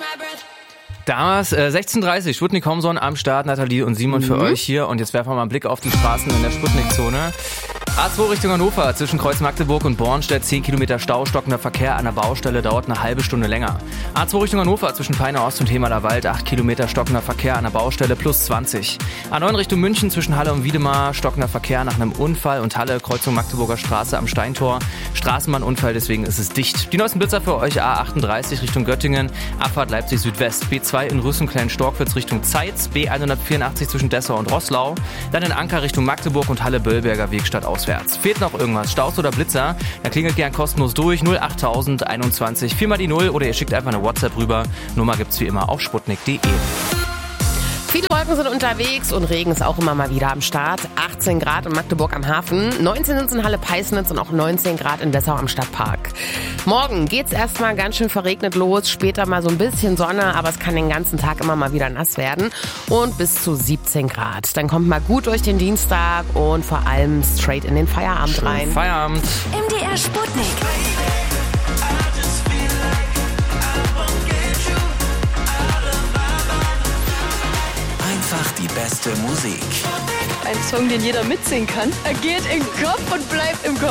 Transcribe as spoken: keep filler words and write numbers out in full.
Damals äh, sechzehn Uhr dreißig, Sputnik Homson am Start, Nathalie und Simon für mhm. euch hier. Und jetzt werfen wir mal einen Blick auf die Straßen in der Sputnik-Zone. A zwei Richtung Hannover, zwischen Kreuz Magdeburg und Bornstedt, zehn Kilometer Stau, stockender Verkehr an der Baustelle, dauert eine halbe Stunde länger. A zwei Richtung Hannover, zwischen Peine Ost und Hemaler Wald, acht Kilometer stockender Verkehr an der Baustelle, plus zwanzig. A neun Richtung München, zwischen Halle und Wiedemar, stockender Verkehr nach einem Unfall und Halle, Kreuzung Magdeburger Straße am Steintor. Straßenbahnunfall, deswegen ist es dicht. Die neuesten Blitzer für euch: A achtunddreißig Richtung Göttingen, Abfahrt Leipzig Südwest, B zwei in Rüssen-Klein-Storkwitz Richtung Zeitz, B hundertvierundachtzig zwischen Dessau und Roßlau, dann in Anker Richtung Magdeburg und Halle-Böllberger Weg stadtauswärts. Fehlt noch irgendwas, Staus oder Blitzer, dann klingelt gern kostenlos durch, null achttausend einundzwanzig, viermal die Null oder ihr schickt einfach eine WhatsApp rüber. Nummer gibt's wie immer auf sputnik punkt de. Viele Wolken sind unterwegs und Regen ist auch immer mal wieder am Start. achtzehn Grad in Magdeburg am Hafen, neunzehn sind es in Halle-Peisnitz und auch neunzehn Grad in Dessau am Stadtpark. Morgen geht's erstmal ganz schön verregnet los, später mal so ein bisschen Sonne, aber es kann den ganzen Tag immer mal wieder nass werden und bis zu siebzehn Grad. Dann kommt mal gut durch den Dienstag und vor allem straight in den Feierabend Schön rein. Feierabend. M D R Sputnik. Einfach die beste Musik. Ein Song, den jeder mitsingen kann. Er geht in den Kopf und bleibt im Kopf.